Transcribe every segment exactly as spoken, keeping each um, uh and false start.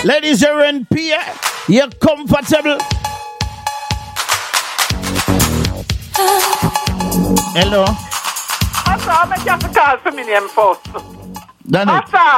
Ladies, you're in P. You're comfortable. Hello. Asa, I'm a capital for me name first. Danny. Asa.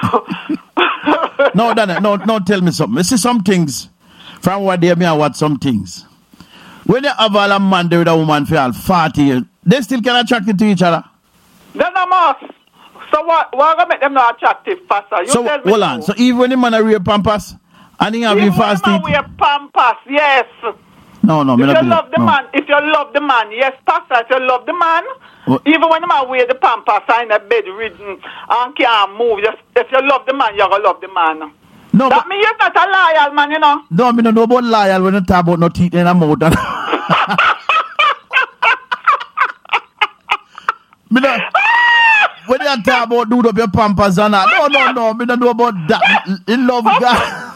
No, Danny, no, no, tell me something. This is some things. From what they me and what some things. When you have a man there with a woman for all forty years, they still can attract to each other. Then I must. So what? What gonna make them not attractive, Pastor? You so tell me hold on. So even when the man a wear pampas and he have even the fast when the man wear pampas, yes. No, no, if me you not love the no. man, if you love the man, yes, Pastor. If you love the man, what? even when the man wear the pampas and a bedridden and can't move, just if you love the man, you gonna love the man. No, that means you're not a loyal man, you know. No, me no know about loyal when you talk about no teeth in a mouth. Me no. When you talk about do up your pampers and that, no, no, no, me don't know about that. In love, God.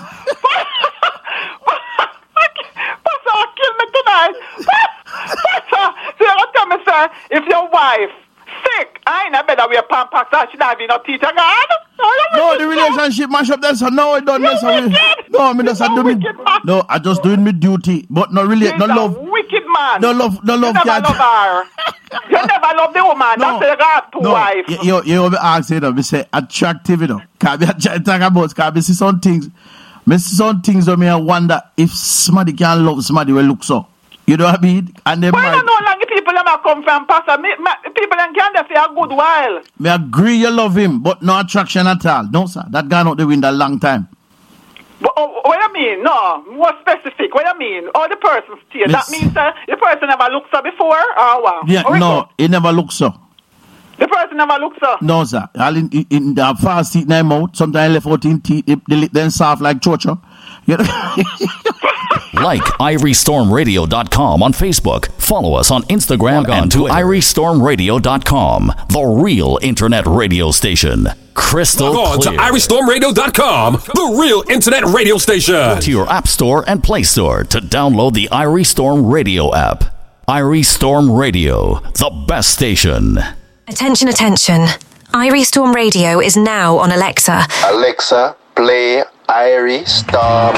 Pastor, kill me tonight. Pastor, so you're gonna tell me, sir, if your wife sick, I ain't better wear pampers and she not be no teeth again. No, the relationship mash up there, so no, it don't necessarily. No, me just do me. No, I just doing me duty, but no, really, no love. Wicked man. No love, no love. You never love her. You never love the woman. No, that's the God to no, wife. You, you, you be asking, you know, me say attractive, you know. Can be talk about, can be see some things. Me see some things that me I wonder if somebody can love somebody will look so. You know what I mean? And they Why might. don't know long people that come from Pastor? Me, me, people that can just say a good while. Me agree you love him, but no attraction at all. No, sir. That gone out the window a long time. But, oh, what you mean? No, more specific. What you mean? All the person still. Miss, that means uh, the person never looked so before, or what? Yeah, or no, he never looks so. The person never looks so. No, sir. All in, in, in the fast teeth in mouth. Sometimes left out in teeth. They lip then soft like chocho. You know? Like Irie Storm Radio dot com on Facebook. Follow us on Instagram and to Irie Storm Radio dot com, the real internet radio station. Crystal Log on clear. to Irie Storm Radio dot com, the real internet radio station. To your App Store and Play Store to download the Irie Storm Radio app. Irie Storm Radio, the best station. Attention, attention. Irie Storm Radio is now on Alexa. Alexa, play Irie Storm